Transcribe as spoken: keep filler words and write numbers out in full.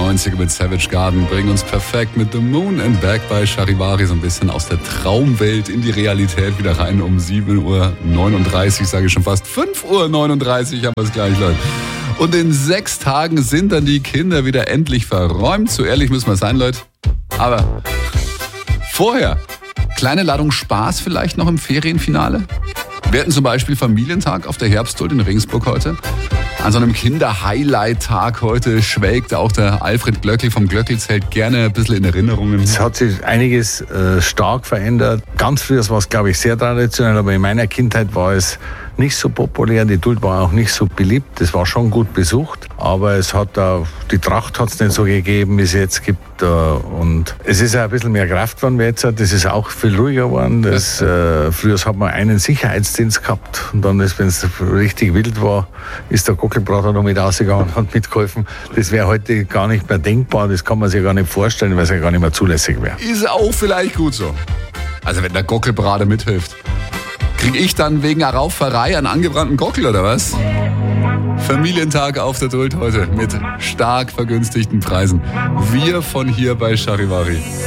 neunziger mit Savage Garden bringen uns perfekt mit The Moon and Back bei Charivari so ein bisschen aus der Traumwelt in die Realität wieder rein. Um sieben Uhr neununddreißig, sage ich schon fast fünf Uhr neununddreißig, haben wir es gleich, Leute. Und in sechs Tagen sind dann die Kinder wieder endlich verräumt. So ehrlich müssen wir sein, Leute. Aber vorher, kleine Ladung Spaß vielleicht noch im Ferienfinale. Wir hatten zum Beispiel Familientag auf der Herbstult in Regensburg heute. An so einem Kinder-Highlight-Tag heute schwelgt auch der Alfred Glöckli vom Glöckli-Zelt gerne ein bisschen in Erinnerungen. Es hat sich einiges äh, stark verändert. Ganz früher war es, glaube ich, sehr traditionell, aber in meiner Kindheit war es nicht so populär. Die Dult war auch nicht so beliebt. Es war schon gut besucht, aber es hat auch, die Tracht hat es nicht so gegeben, wie es jetzt gibt. Äh, und es ist auch ein bisschen mehr Kraft geworden wie jetzt. Das ist auch viel ruhiger geworden. Das, äh, früher hat man einen Sicherheitsdienst gehabt und dann, wenn es richtig wild war, ist der Gockelbrater noch mit rausgegangen und hat mitgeholfen. Das wäre heute gar nicht mehr denkbar. Das kann man sich gar nicht vorstellen, weil es ja gar nicht mehr zulässig wäre. Ist auch vielleicht gut so. Also wenn der Gockelbrater mithilft. Krieg ich dann wegen einer Rauferei einen angebrannten Gockel oder was? Familientag auf der Dult heute mit stark vergünstigten Preisen. Wir von hier bei Charivari.